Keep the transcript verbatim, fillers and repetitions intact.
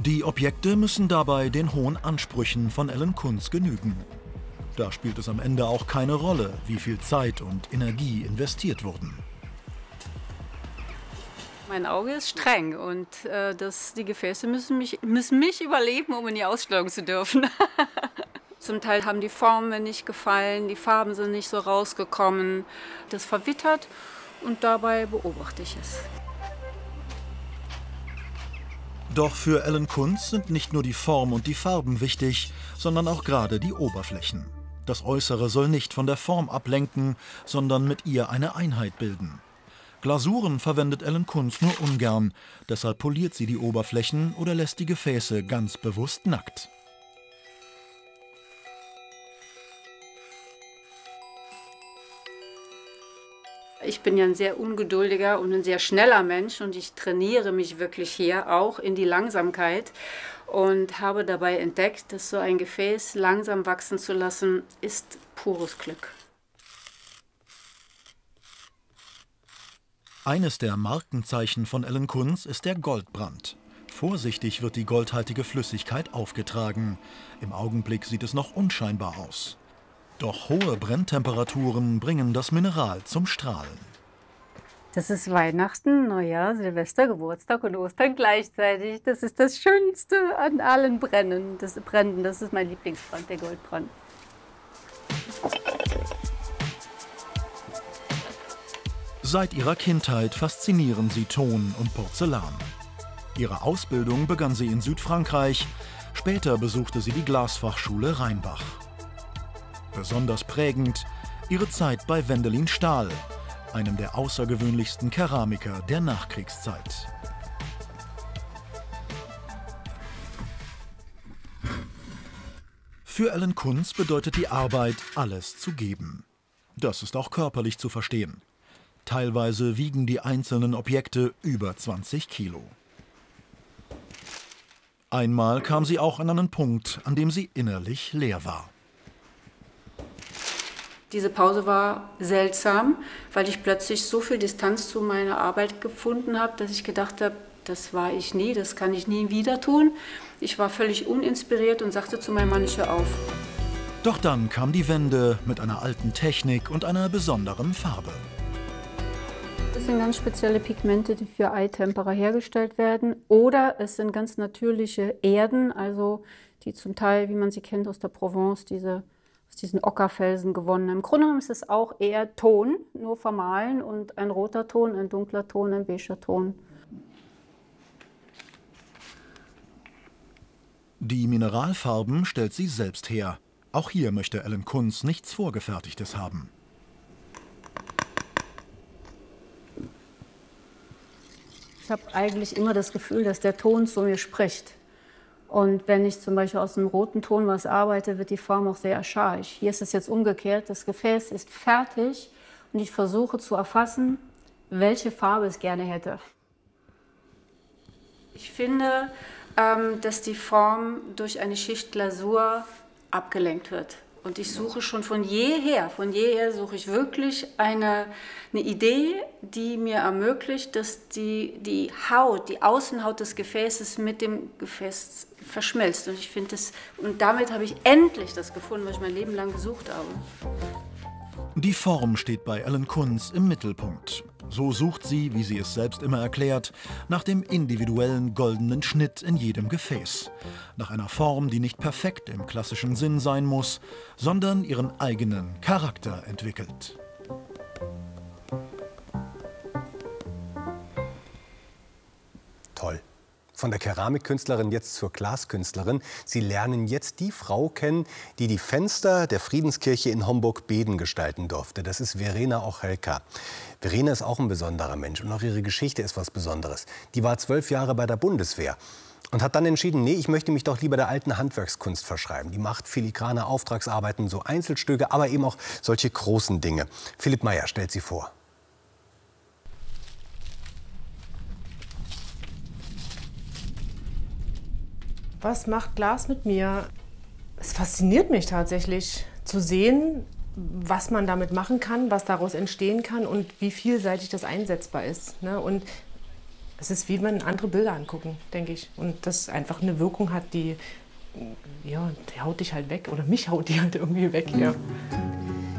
Die Objekte müssen dabei den hohen Ansprüchen von Ellen Kunz genügen. Da spielt es am Ende auch keine Rolle, wie viel Zeit und Energie investiert wurden. Mein Auge ist streng und äh, das, die Gefäße müssen mich, müssen mich überleben, um in die Ausstellung zu dürfen. Zum Teil haben die Formen nicht gefallen, die Farben sind nicht so rausgekommen. Das verwittert und dabei beobachte ich es. Doch für Ellen Kunz sind nicht nur die Form und die Farben wichtig, sondern auch gerade die Oberflächen. Das Äußere soll nicht von der Form ablenken, sondern mit ihr eine Einheit bilden. Glasuren verwendet Ellen Kunz nur ungern, deshalb poliert sie die Oberflächen oder lässt die Gefäße ganz bewusst nackt. Ich bin ja ein sehr ungeduldiger und ein sehr schneller Mensch und ich trainiere mich wirklich hier auch in die Langsamkeit und habe dabei entdeckt, dass so ein Gefäß langsam wachsen zu lassen, ist pures Glück. Eines der Markenzeichen von Ellen Kunz ist der Goldbrand. Vorsichtig wird die goldhaltige Flüssigkeit aufgetragen. Im Augenblick sieht es noch unscheinbar aus. Doch hohe Brenntemperaturen bringen das Mineral zum Strahlen. Das ist Weihnachten, Neujahr, Silvester, Geburtstag und Ostern gleichzeitig. Das ist das Schönste an allen Brennen. Das Brennen, das ist mein Lieblingsbrand, der Goldbrand. Seit ihrer Kindheit faszinieren sie Ton und Porzellan. Ihre Ausbildung begann sie in Südfrankreich. Später besuchte sie die Glasfachschule Rheinbach. Besonders prägend ihre Zeit bei Wendelin Stahl, einem der außergewöhnlichsten Keramiker der Nachkriegszeit. Für Ellen Kunz bedeutet die Arbeit, alles zu geben. Das ist auch körperlich zu verstehen. Teilweise wiegen die einzelnen Objekte über zwanzig Kilo. Einmal kam sie auch an einen Punkt, an dem sie innerlich leer war. Diese Pause war seltsam, weil ich plötzlich so viel Distanz zu meiner Arbeit gefunden habe, dass ich gedacht habe, das war ich nie, das kann ich nie wieder tun. Ich war völlig uninspiriert und sagte zu meinem Mann, ich höre auf. Doch dann kam die Wende mit einer alten Technik und einer besonderen Farbe. Das sind ganz spezielle Pigmente, die für Eitempera hergestellt werden. Oder es sind ganz natürliche Erden, also die zum Teil, wie man sie kennt aus der Provence, diese, aus diesen Ockerfelsen gewonnen. Im Grunde genommen ist es auch eher Ton, nur vermahlen und ein roter Ton, ein dunkler Ton, ein beiger Ton. Die Mineralfarben stellt sie selbst her. Auch hier möchte Ellen Kunz nichts Vorgefertigtes haben. Ich habe eigentlich immer das Gefühl, dass der Ton zu mir spricht. Und wenn ich zum Beispiel aus einem roten Ton was arbeite, wird die Form auch sehr archaisch. Hier ist es jetzt umgekehrt. Das Gefäß ist fertig und ich versuche zu erfassen, welche Farbe es gerne hätte. Ich finde, ähm, dass die Form durch eine Schicht Glasur abgelenkt wird. Und ich suche schon von jeher, von jeher suche ich wirklich eine, eine Idee, die mir ermöglicht, dass die, die Haut, die Außenhaut des Gefäßes mit dem Gefäß verschmilzt. Und ich finde das, und damit habe ich endlich das gefunden, was ich mein Leben lang gesucht habe. Die Form steht bei Ellen Kunz im Mittelpunkt. So sucht sie, wie sie es selbst immer erklärt, nach dem individuellen goldenen Schnitt in jedem Gefäß. Nach einer Form, die nicht perfekt im klassischen Sinn sein muss, sondern ihren eigenen Charakter entwickelt. Toll. Von der Keramikkünstlerin jetzt zur Glaskünstlerin. Sie lernen jetzt die Frau kennen, die die Fenster der Friedenskirche in Homburg-Beden gestalten durfte. Das ist Verena Ochelka. Verena ist auch ein besonderer Mensch und auch ihre Geschichte ist was Besonderes. Die war zwölf Jahre bei der Bundeswehr und hat dann entschieden, nee, ich möchte mich doch lieber der alten Handwerkskunst verschreiben. Die macht filigrane Auftragsarbeiten, so Einzelstücke, aber eben auch solche großen Dinge. Philipp Meyer stellt sie vor. Was macht Glas mit mir? Es fasziniert mich tatsächlich, zu sehen, was man damit machen kann, was daraus entstehen kann und wie vielseitig das einsetzbar ist. Ne? Und Es ist wie wenn andere Bilder angucken, denke ich. Und das einfach eine Wirkung hat, die, ja, die haut dich halt weg. Oder mich haut die halt irgendwie weg, ja.